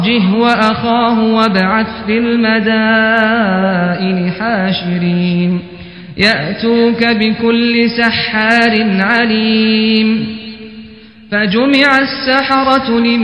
وَأَرْجِهْ وَأَخَاهُ وَابْعَثْ فِي الْمَدَائِنِ حَاشِرِينَ يَأْتُوكَ بِكُلِّ سَحَّارٍ عَلِيمٍ فَجُمِعَ السَّحَرَةُ